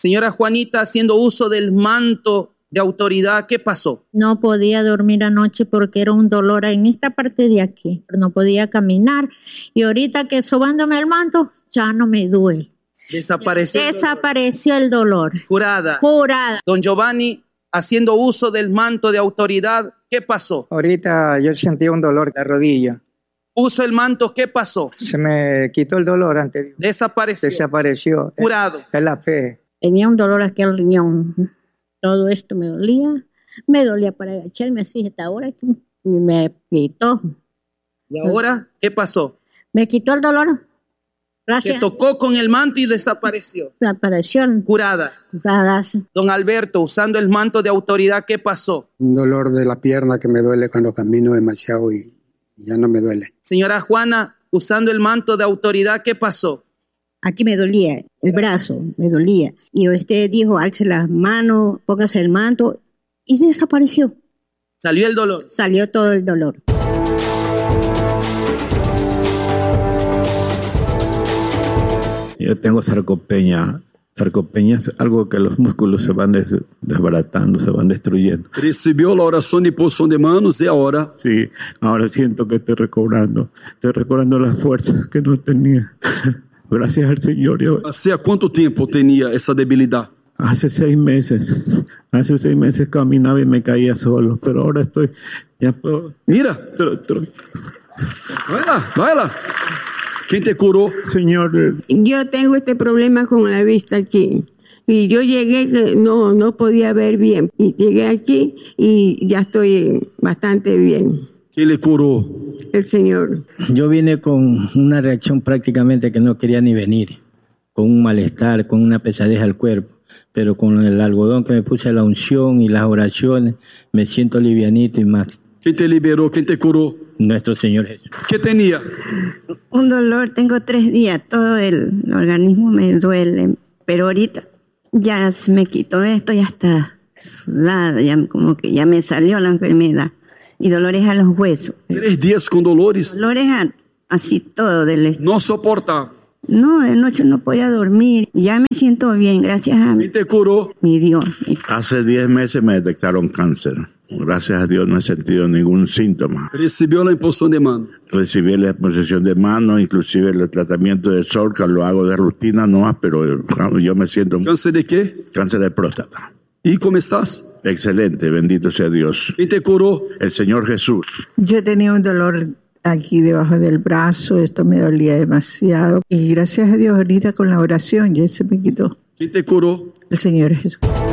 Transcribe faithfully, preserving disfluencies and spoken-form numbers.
Señora Juanita, haciendo uso del manto de autoridad, ¿qué pasó? No podía dormir anoche porque era un dolor en esta parte de aquí. No podía caminar y ahorita que sobándome el manto ya no me duele. Desapareció. Desapareció el dolor. El dolor. Curada. Curada. Don Giovanni, haciendo uso del manto de autoridad, ¿qué pasó? Ahorita yo sentía un dolor en la rodilla. Uso el manto, ¿qué pasó? Se me quitó el dolor antes. Desapareció. Desapareció. Curado. Es la fe. Tenía un dolor aquí al riñón. Todo esto me dolía. Me dolía para agacharme así hasta ahora. Y me quitó. ¿Y ahora qué pasó? Me quitó el dolor. Gracias. Se tocó con el manto y desapareció. Desapareció. Curada. Curadas. Don Alberto, usando el manto de autoridad, ¿qué pasó? Un dolor de la pierna que me duele cuando camino demasiado y, y ya no me duele. Señora Juana, usando el manto de autoridad, ¿qué pasó? Aquí me dolía, el brazo me dolía. Y usted dijo, alce las manos, póngase el manto. Y desapareció. ¿Salió el dolor? Salió todo el dolor. Yo tengo sarcopenia. Sarcopenia es algo que los músculos se van des- desbaratando, se van destruyendo. Recibió la oración de imposición de manos y ahora... Sí, ahora siento que estoy recobrando. Estoy recobrando las fuerzas que no tenía. Gracias al Señor. Yo, ¿Hace cuánto tiempo tenía esa debilidad? hace seis meses. Hace seis meses caminaba y me caía solo. Pero ahora estoy... Ya puedo... Mira, Tro, tro. váyala, váyala. ¿Quién te curó? Señor... Yo tengo este problema con la vista aquí. Y yo llegué, que no, no podía ver bien. Y llegué aquí y ya estoy bastante bien. ¿Quién le curó? El Señor. Yo vine con una reacción prácticamente que no quería ni venir. Con un malestar, con una pesadez al cuerpo. Pero con el algodón que me puse la unción y las oraciones, me siento livianito y más. ¿Quién te liberó? ¿Quién te curó? Nuestro Señor Jesús. ¿Qué tenía? Un dolor, tengo tres días, todo el organismo me duele, pero ahorita ya se me quitó esto, ya está sudada, ya como que ya me salió la enfermedad. Y dolores a los huesos. Tres días con dolores. Dolores a, así todo del est- No soporta. No, de noche no podía dormir. Ya me siento bien, gracias a ¿Quién te curó? mi Dios. Hace diez meses me detectaron cáncer. Gracias a Dios no he sentido ningún síntoma. Recibió la imposición de manos. Recibí la exposición de mano, inclusive el tratamiento de sol, que lo hago de rutina nomás, pero yo me siento... ¿Cáncer de qué? Cáncer de próstata. ¿Y cómo estás? Excelente, bendito sea Dios. ¿Quién te curó? El Señor Jesús. Yo tenía un dolor aquí debajo del brazo, esto me dolía demasiado. Y gracias a Dios ahorita con la oración ya se me quitó. ¿Quién te curó? El Señor Jesús.